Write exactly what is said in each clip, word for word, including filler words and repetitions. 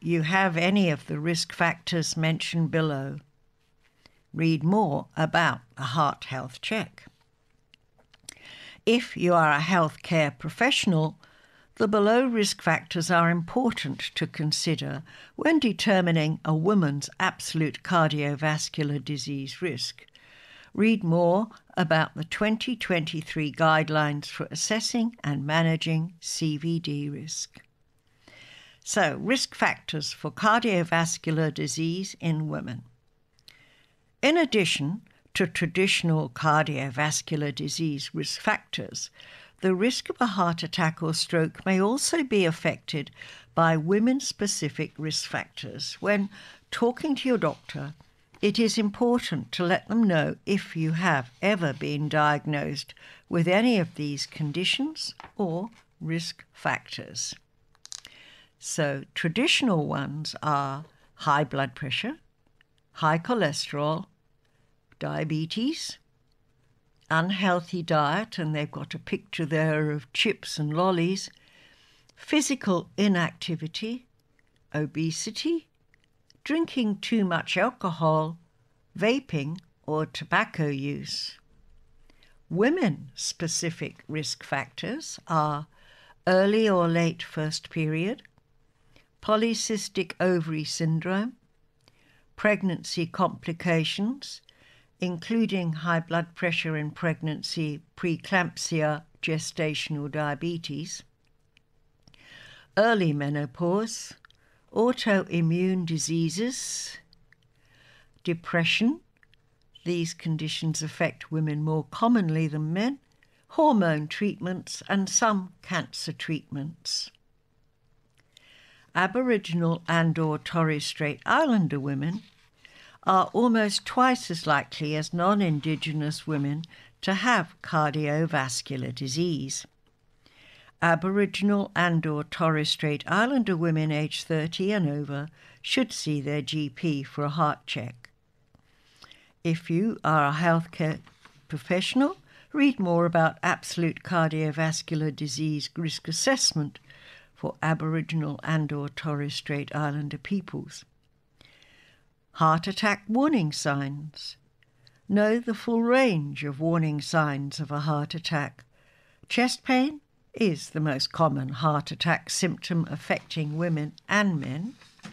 you have any of the risk factors mentioned below, read more about a heart health check. If you are a healthcare professional, the below risk factors are important to consider when determining a woman's absolute cardiovascular disease risk. Read more about the twenty twenty-three guidelines for assessing and managing C V D risk. So, risk factors for cardiovascular disease in women. In addition to traditional cardiovascular disease risk factors, the risk of a heart attack or stroke may also be affected by women-specific risk factors. When talking to your doctor, it is important to let them know if you have ever been diagnosed with any of these conditions or risk factors. So, traditional ones are high blood pressure, high cholesterol, diabetes, unhealthy diet, and they've got a picture there of chips and lollies, physical inactivity, obesity, drinking too much alcohol, vaping, or tobacco use. Women-specific risk factors are early or late first period, polycystic ovary syndrome, pregnancy complications, including high blood pressure in pregnancy, preeclampsia, gestational diabetes, early menopause, autoimmune diseases, depression. These conditions affect women more commonly than men, hormone treatments, and some cancer treatments. Aboriginal and or Torres Strait Islander women are almost twice as likely as non-Indigenous women to have cardiovascular disease. Aboriginal and or Torres Strait Islander women aged thirty and over should see their G P for a heart check. If you are a healthcare professional, read more about absolute cardiovascular disease risk assessment for Aboriginal and or Torres Strait Islander peoples. Heart attack warning signs. Know the full range of warning signs of a heart attack. Chest pain is the most common heart attack symptom affecting women and men.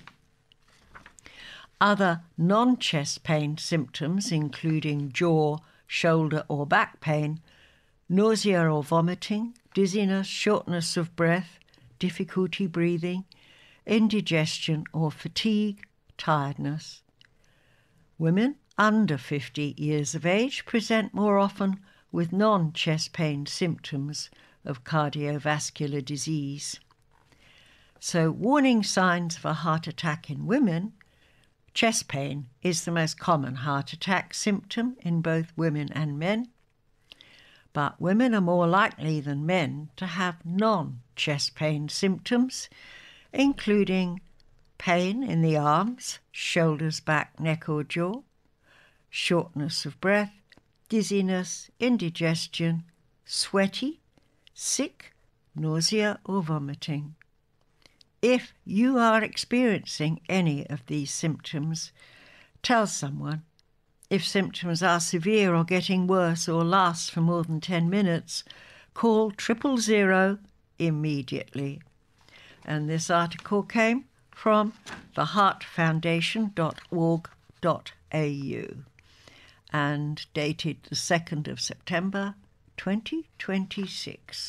Other non-chest pain symptoms, including jaw, shoulder or back pain, nausea or vomiting, dizziness, shortness of breath, difficulty breathing, indigestion or fatigue, tiredness. Women under fifty years of age present more often with non-chest pain symptoms of cardiovascular disease. So, warning signs of a heart attack in women. Chest pain is the most common heart attack symptom in both women and men, but women are more likely than men to have non-chest pain symptoms, including pain in the arms, shoulders, back, neck or jaw, shortness of breath, dizziness, indigestion, sweaty, sick, nausea or vomiting. If you are experiencing any of these symptoms, tell someone. If symptoms are severe or getting worse or last for more than ten minutes, call triple zero immediately. And this article came from the heart foundation dot org dot a u and dated the second of September twenty twenty-six.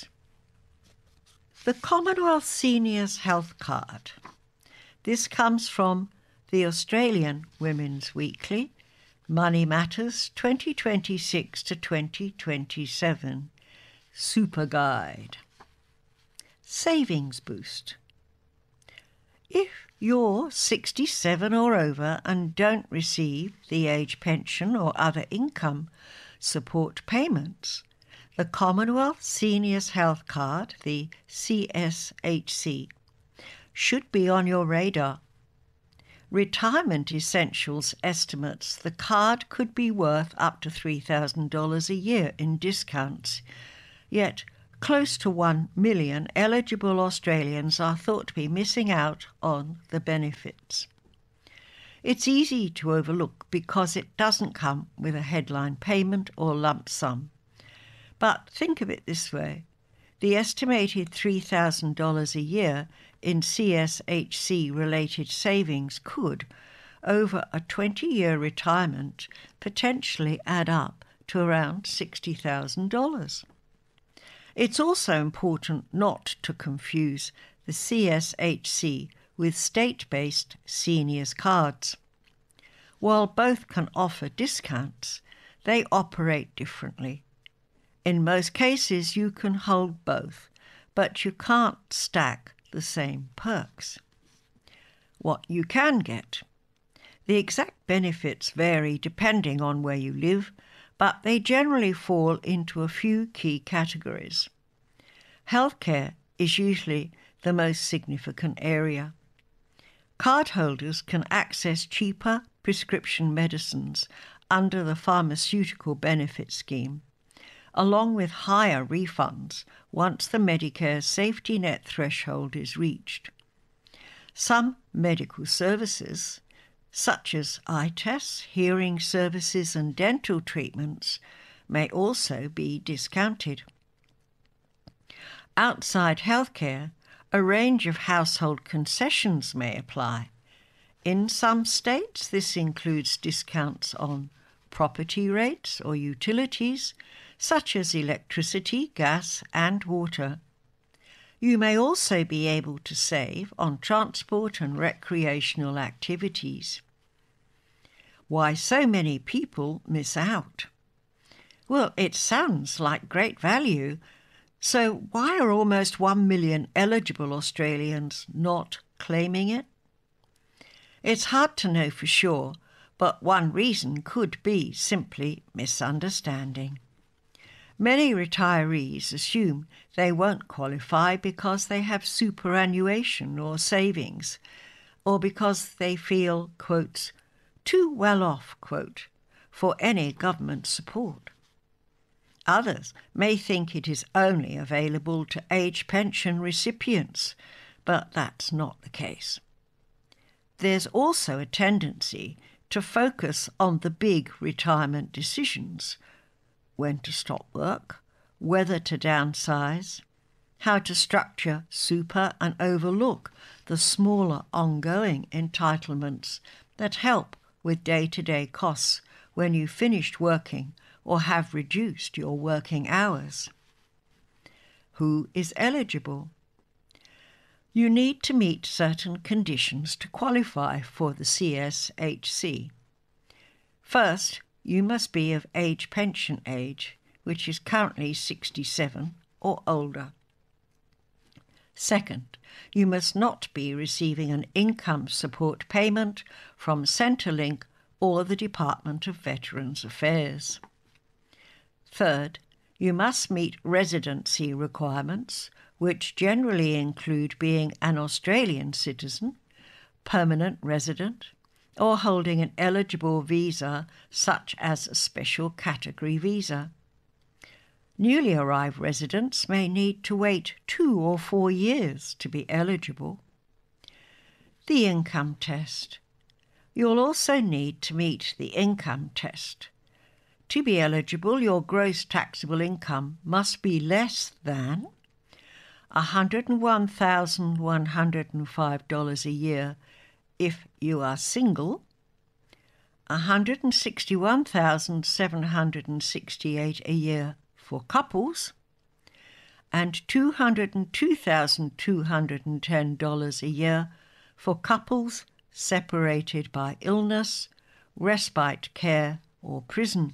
The Commonwealth Seniors Health Card. This comes from the Australian Women's Weekly, Money Matters twenty twenty-six to twenty twenty-seven, Super Guide. Savings Boost. If you're sixty-seven or over and don't receive the age pension or other income support payments, the Commonwealth Seniors Health Card, the C S H C, should be on your radar. Retirement Essentials estimates the card could be worth up to three thousand dollars a year in discounts, yet close to one million eligible Australians are thought to be missing out on the benefits. It's easy to overlook because it doesn't come with a headline payment or lump sum. But think of it this way. The estimated three thousand dollars a year in C S H C-related savings could, over a twenty-year retirement, potentially add up to around sixty thousand dollars. It's also important not to confuse the C S H C with state-based seniors cards. While both can offer discounts, they operate differently. In most cases, you can hold both, but you can't stack the same perks. What you can get. The exact benefits vary depending on where you live, but they generally fall into a few key categories. Healthcare is usually the most significant area. Cardholders can access cheaper prescription medicines under the Pharmaceutical Benefit Scheme, along with higher refunds once the Medicare safety net threshold is reached. Some medical services, such as eye tests, hearing services and dental treatments, may also be discounted. Outside healthcare, a range of household concessions may apply. In some states, this includes discounts on property rates or utilities, such as electricity, gas, and water. You may also be able to save on transport and recreational activities. Why so many people miss out? Well, it sounds like great value. So why are almost one million eligible Australians not claiming it? It's hard to know for sure, but one reason could be simply misunderstanding. Many retirees assume they won't qualify because they have superannuation or savings, or because they feel, quote, too well off, quote, for any government support. Others may think it is only available to age pension recipients, but that's not the case. There's also a tendency to focus on the big retirement decisions: when to stop work, whether to downsize, how to structure super, and overlook the smaller ongoing entitlements that help with day-to-day costs when you've finished working or have reduced your working hours. Who is eligible? You need to meet certain conditions to qualify for the C S H C. First, you must be of age pension age, which is currently sixty-seven or older. Second, you must not be receiving an income support payment from Centrelink or the Department of Veterans Affairs. Third, you must meet residency requirements, which generally include being an Australian citizen, permanent resident, or holding an eligible visa such as a special category visa. Newly arrived residents may need to wait two or four years to be eligible. The income test. You'll also need to meet the income test. To be eligible, your gross taxable income must be less than one hundred one thousand one hundred five dollars a year if you are single, one hundred sixty-one thousand seven hundred sixty-eight dollars a year for couples, and two hundred two thousand two hundred ten dollars a year for couples separated by illness, respite care, or prison.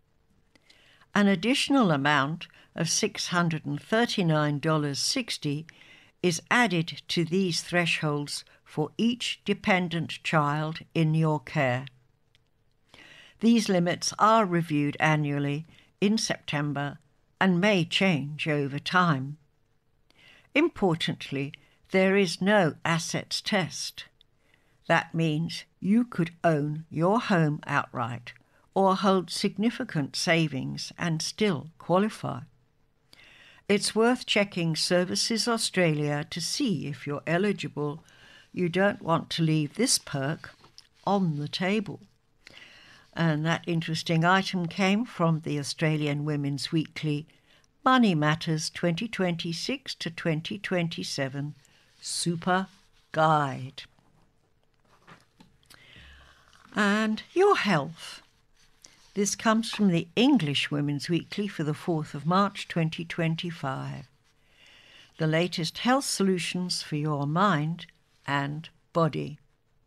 An additional amount of six hundred thirty-nine dollars and sixty cents is added to these thresholds for each dependent child in your care. These limits are reviewed annually in September and may change over time. Importantly, there is no assets test. That means you could own your home outright or hold significant savings and still qualify. It's worth checking Services Australia to see if you're eligible. You don't want to leave this perk on the table. And that interesting item came from the Australian Women's Weekly Money Matters twenty twenty-six to twenty twenty-seven Super Guide. And your health. This comes from the English Women's Weekly for the fourth of March twenty twenty-five. The latest health solutions for your mind and body.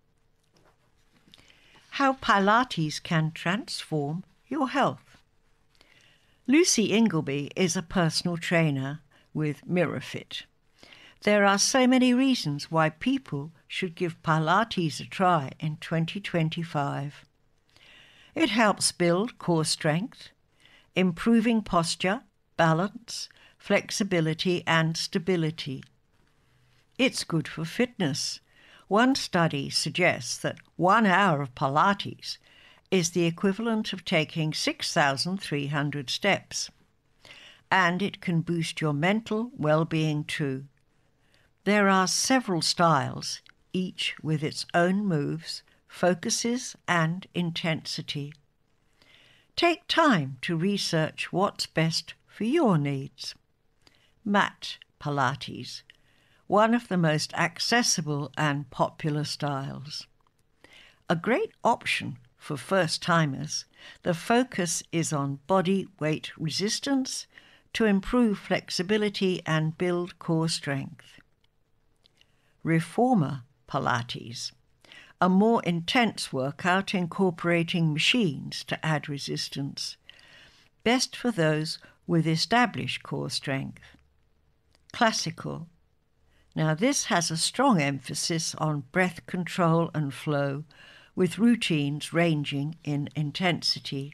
How Pilates can transform your health. Lucy Ingleby is a personal trainer with MirrorFit. There are so many reasons why people should give Pilates a try in twenty twenty-five. It helps build core strength, improving posture, balance, flexibility and stability. It's good for fitness. One study suggests that one hour of Pilates is the equivalent of taking six thousand three hundred steps. And it can boost your mental well-being too. There are several styles, each with its own moves, focuses and intensity. Take time to research what's best for your needs. Mat Pilates, one of the most accessible and popular styles. A great option for first-timers, the focus is on body weight resistance to improve flexibility and build core strength. Reformer Pilates, a more intense workout incorporating machines to add resistance, best for those with established core strength. Classical. Now this has a strong emphasis on breath control and flow, with routines ranging in intensity.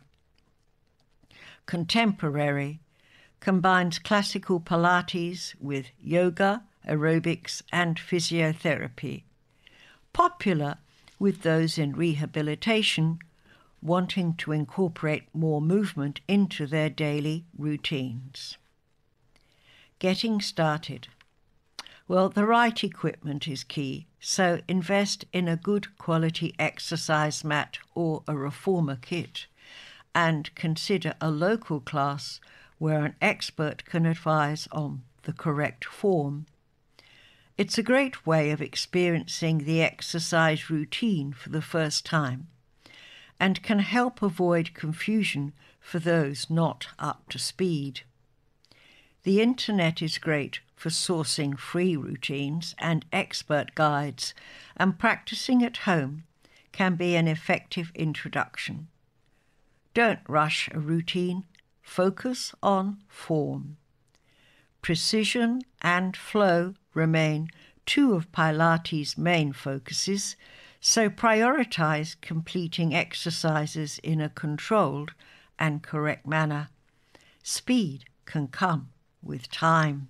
Contemporary combines classical Pilates with yoga, aerobics and physiotherapy. Popular with those in rehabilitation wanting to incorporate more movement into their daily routines. Getting started. Well, the right equipment is key, so invest in a good quality exercise mat or a reformer kit, and consider a local class where an expert can advise on the correct form. It's a great way of experiencing the exercise routine for the first time and can help avoid confusion for those not up to speed. The internet is great for sourcing free routines and expert guides, and practicing at home can be an effective introduction. Don't rush a routine, focus on form. Precision and flow remain two of Pilates' main focuses, so prioritize completing exercises in a controlled and correct manner. Speed can come with time.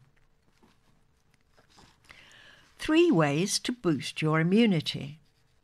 Three ways to boost your immunity.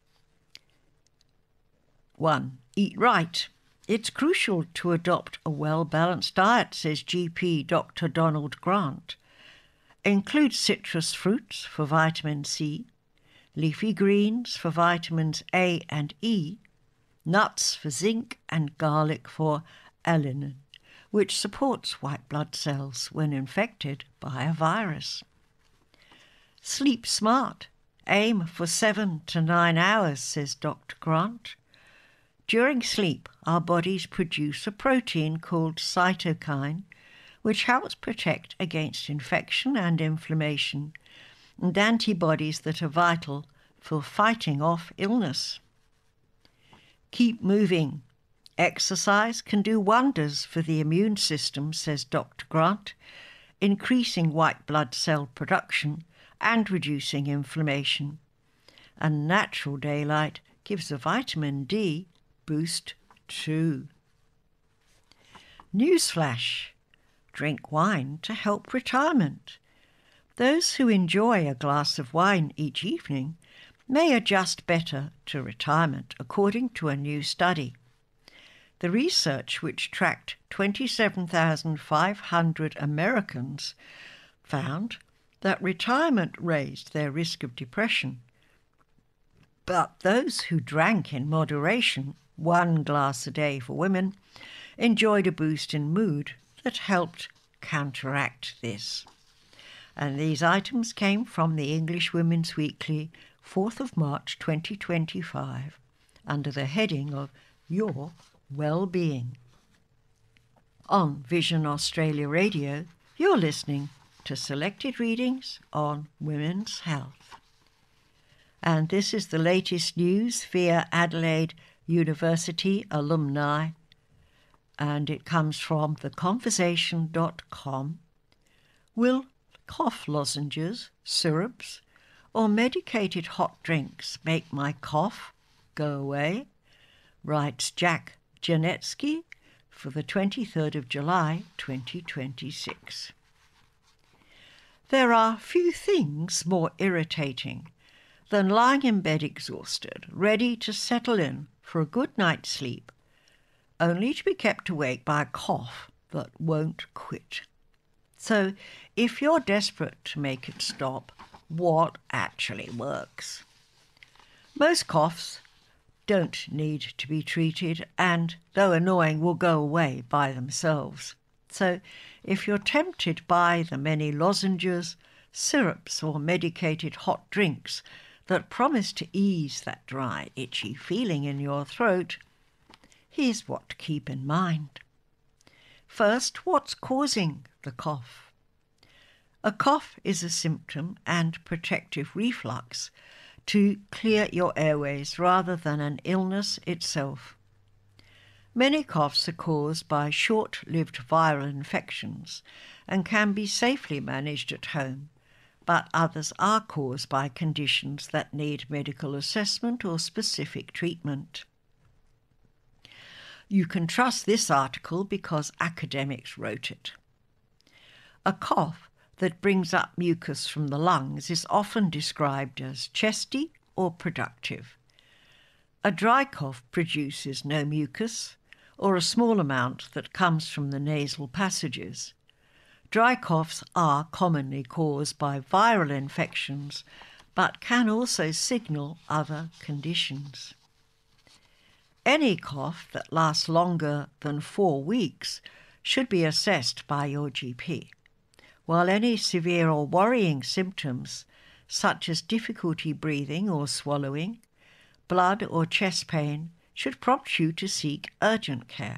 One, eat right. It's crucial to adopt a well-balanced diet, says G P Doctor Donald Grant. Include citrus fruits for vitamin C, leafy greens for vitamins A and E, nuts for zinc and garlic for alanine, which supports white blood cells when infected by a virus. Sleep smart. Aim for seven to nine hours, says Doctor Grant. During sleep, our bodies produce a protein called cytokine, which helps protect against infection and inflammation, and antibodies that are vital for fighting off illness. Keep moving. Exercise can do wonders for the immune system, says Doctor Grant, increasing white blood cell production and reducing inflammation. And natural daylight gives a vitamin D boost too. Newsflash. Drink wine to help retirement. Those who enjoy a glass of wine each evening may adjust better to retirement, according to a new study. The research, which tracked twenty-seven thousand five hundred Americans, found that retirement raised their risk of depression. But those who drank in moderation, one glass a day for women, enjoyed a boost in mood that helped counteract this. And these items came from the English Women's Weekly, fourth of March twenty twenty-five, under the heading of Your Well-Being. On Vision Australia Radio, you're listening to selected readings on women's health. And this is the latest news via Adelaide University alumni, and it comes from the conversation dot com. Will cough lozenges, syrups, or medicated hot drinks make my cough go away? Writes Jack Janetsky for the twenty-third of July twenty twenty-six. There are few things more irritating than lying in bed exhausted, ready to settle in for a good night's sleep, only to be kept awake by a cough that won't quit. So, if you're desperate to make it stop, what actually works? Most coughs don't need to be treated and, though annoying, will go away by themselves. So, if you're tempted by the many lozenges, syrups or medicated hot drinks that promise to ease that dry, itchy feeling in your throat, here's what to keep in mind. First, what's causing the cough? A cough is a symptom and protective reflux to clear your airways rather than an illness itself. Many coughs are caused by short-lived viral infections and can be safely managed at home, but others are caused by conditions that need medical assessment or specific treatment. You can trust this article because academics wrote it. A cough that brings up mucus from the lungs is often described as chesty or productive. A dry cough produces no mucus, or a small amount that comes from the nasal passages. Dry coughs are commonly caused by viral infections, but can also signal other conditions. Any cough that lasts longer than four weeks should be assessed by your G P, while any severe or worrying symptoms, such as difficulty breathing or swallowing, blood or chest pain, should prompt you to seek urgent care.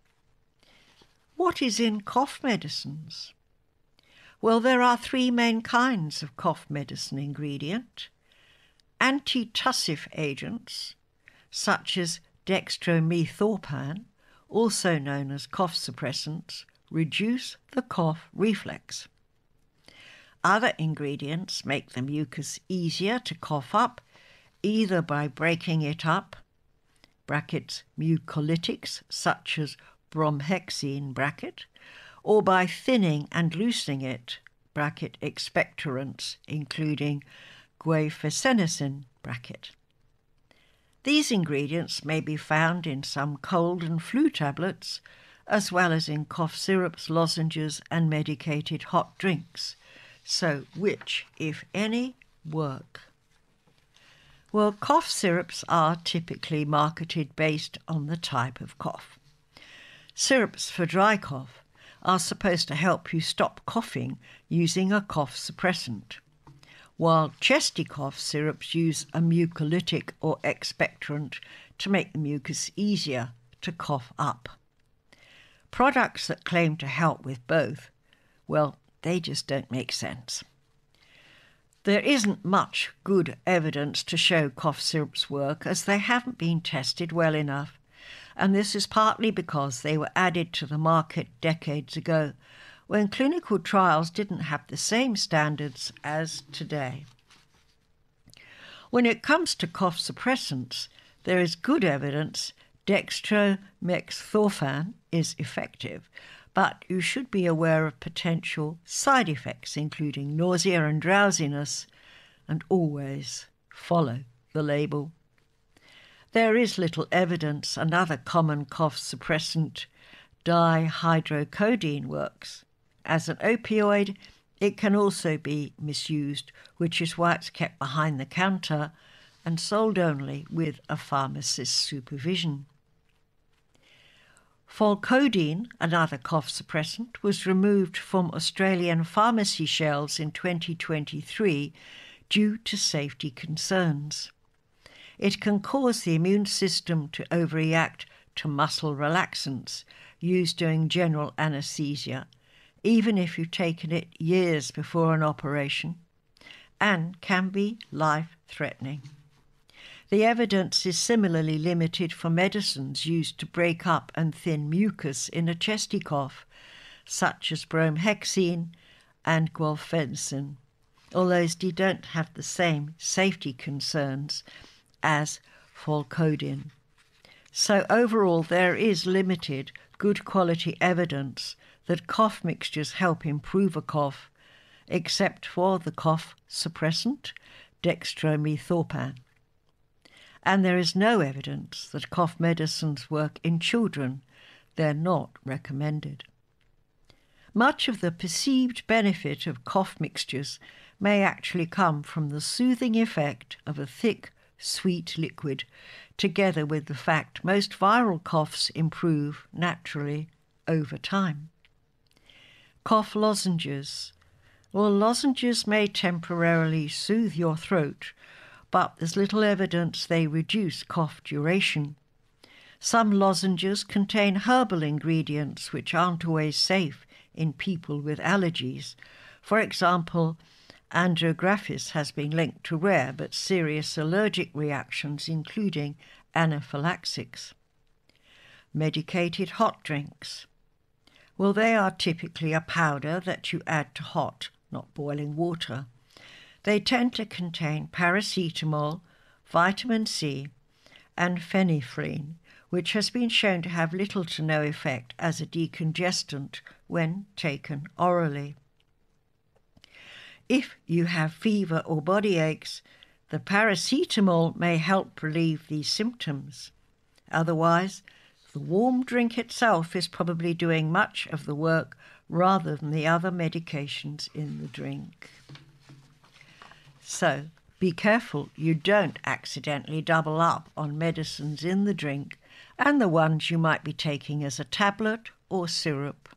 What is in cough medicines? Well, there are three main kinds of cough medicine ingredient. Antitussive agents, such as dextromethorphan, also known as cough suppressants, reduce the cough reflex. Other ingredients make the mucus easier to cough up, either by breaking it up, brackets mucolytics such as bromhexine, bracket, or by thinning and loosening it, bracket expectorants including guaifenesin, bracket. These ingredients may be found in some cold and flu tablets, as well as in cough syrups, lozenges, and medicated hot drinks. So which, if any, work? Well, cough syrups are typically marketed based on the type of cough. Syrups for dry cough are supposed to help you stop coughing using a cough suppressant, while chesty cough syrups use a mucolytic or expectorant to make the mucus easier to cough up. Products that claim to help with both, well, they just don't make sense. There isn't much good evidence to show cough syrups work, as they haven't been tested well enough, and this is partly because they were added to the market decades ago, when clinical trials didn't have the same standards as today. When it comes to cough suppressants, there is good evidence dextromethorphan is effective, but you should be aware of potential side effects, including nausea and drowsiness, and always follow the label. There is little evidence another common cough suppressant, dihydrocodone, works. As an opioid, it can also be misused, which is why it's kept behind the counter and sold only with a pharmacist's supervision. Volcodeine, another cough suppressant, was removed from Australian pharmacy shelves in twenty twenty-three due to safety concerns. It can cause the immune system to overreact to muscle relaxants used during general anaesthesia, even if you've taken it years before an operation, and can be life-threatening. The evidence is similarly limited for medicines used to break up and thin mucus in a chesty cough, such as bromhexine and guaifenesin, although they don't have the same safety concerns as Volcodeine. So overall, there is limited, good quality evidence that cough mixtures help improve a cough, except for the cough suppressant, dextromethorphan. And there is no evidence that cough medicines work in children. They're not recommended. Much of the perceived benefit of cough mixtures may actually come from the soothing effect of a thick, sweet liquid, together with the fact most viral coughs improve naturally over time. Cough lozenges. Well, lozenges may temporarily soothe your throat, but there's little evidence they reduce cough duration. Some lozenges contain herbal ingredients which aren't always safe in people with allergies. For example, andrographis has been linked to rare but serious allergic reactions, including anaphylaxis. Medicated hot drinks. Well, they are typically a powder that you add to hot, not boiling water. They tend to contain paracetamol, vitamin C, and phenylephrine, which has been shown to have little to no effect as a decongestant when taken orally. If you have fever or body aches, the paracetamol may help relieve these symptoms. Otherwise, the warm drink itself is probably doing much of the work rather than the other medications in the drink. So, be careful you don't accidentally double up on medicines in the drink and the ones you might be taking as a tablet or syrup.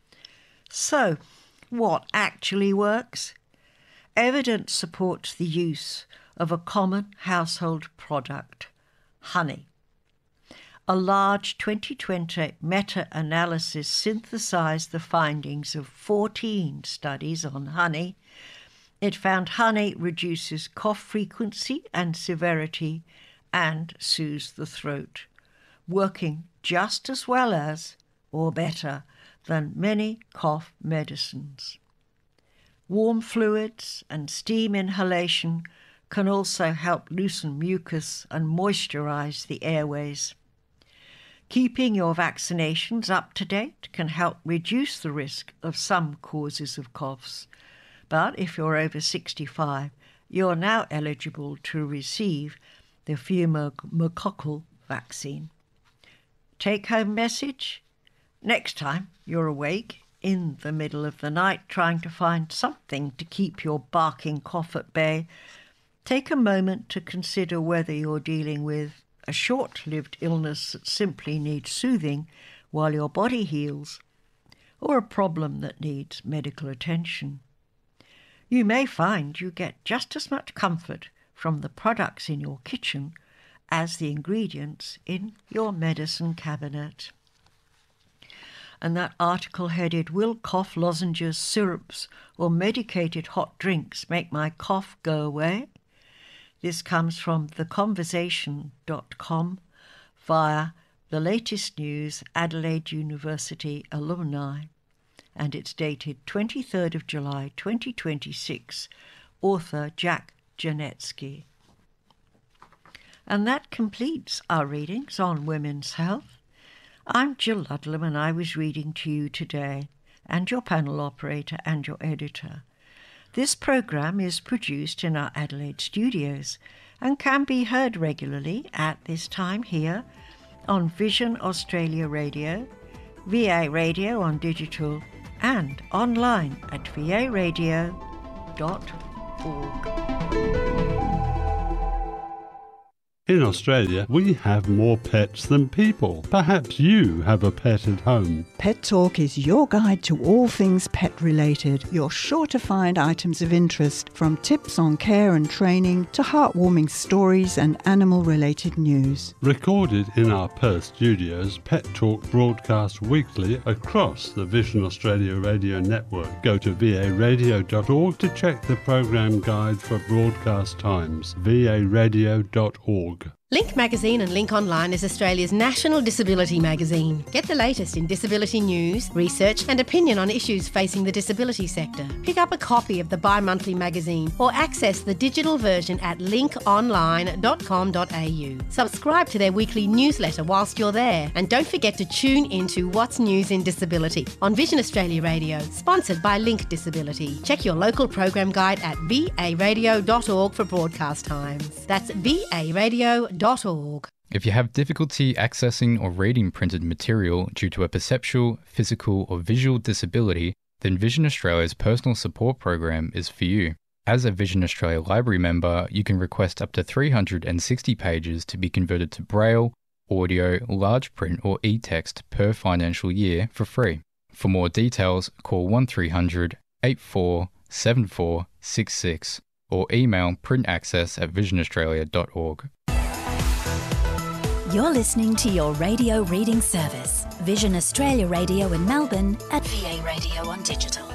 So, what actually works? Evidence supports the use of a common household product, honey. A large twenty twenty meta-analysis synthesized the findings of fourteen studies on honey. It found honey reduces cough frequency and severity and soothes the throat, working just as well as, or better, than many cough medicines. Warm fluids and steam inhalation can also help loosen mucus and moisturize the airways. Keeping your vaccinations up to date can help reduce the risk of some causes of coughs. But if you're over sixty-five, you're now eligible to receive the pneumococcal vaccine. Take-home message? Next time you're awake in the middle of the night trying to find something to keep your barking cough at bay, take a moment to consider whether you're dealing with a short-lived illness that simply needs soothing while your body heals, or a problem that needs medical attention. You may find you get just as much comfort from the products in your kitchen as the ingredients in your medicine cabinet. And that article headed, "Will cough lozenges, syrups, or medicated hot drinks make my cough go away?" This comes from the conversation dot com via the latest news, Adelaide University alumni, and it's dated twenty-third of July twenty twenty-six, author Jack Janetsky. And that completes our readings on women's health. I'm Jill Ludlam, and I was reading to you today, and your panel operator and your editor. This programme is produced in our Adelaide studios and can be heard regularly at this time here on Vision Australia Radio, V A Radio on digital, and online at v a radio dot org. In Australia, we have more pets than people. Perhaps you have a pet at home. Pet Talk is your guide to all things pet-related. You're sure to find items of interest, from tips on care and training to heartwarming stories and animal-related news. Recorded in our Perth studios, Pet Talk broadcasts weekly across the Vision Australia Radio Network. Go to v a radio dot org to check the program guide for broadcast times. v a radio dot org. Link Magazine and Link Online is Australia's national disability magazine. Get the latest in disability news, research and opinion on issues facing the disability sector. Pick up a copy of the bi-monthly magazine or access the digital version at link online dot com dot a u. Subscribe to their weekly newsletter whilst you're there, and don't forget to tune into What's News in Disability on Vision Australia Radio, sponsored by Link Disability. Check your local program guide at v a radio dot org for broadcast times. That's v a radio dot org. If you have difficulty accessing or reading printed material due to a perceptual, physical or visual disability, then Vision Australia's personal support program is for you. As a Vision Australia Library member, you can request up to three hundred sixty pages to be converted to Braille, audio, large print or e-text per financial year for free. For more details, call one three hundred, eight four seven four six six or email printaccess at vision australia dot org. You're listening to your radio reading service, Vision Australia Radio in Melbourne at V A Radio on digital.